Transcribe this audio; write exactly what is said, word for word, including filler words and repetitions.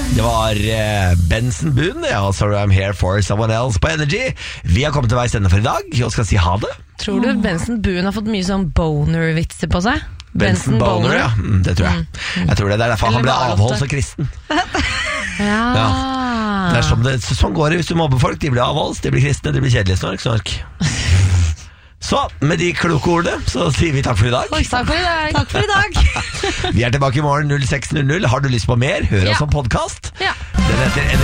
Det var uh, Benson Boone, ja, Sorry I'm Here For Someone Else på Energy. Vi har kommet til veis ende for i dag og skal si ha det. Tror du Benson Boone har fått mye sånn boner-vitser på seg? Benson, Benson Boner, Boner, ja, mm, det tror jeg. Mm. Jeg tror det, det er derfor Eller han ble avholds og kristen. Ja. Ja. Det er som det, sånn går det hvis du mobber folk. De blir avholds, de blir kristne, de blir kjedelige. Snork, snork. Så, med de kloke ordene så sier vi takk for i dag. Oi, takk for i dag. Takk for i dag. Vi er tilbake i morgen null seks null null. Har du lyst på mer, hør oss ja. som podcast. Ja. Den heter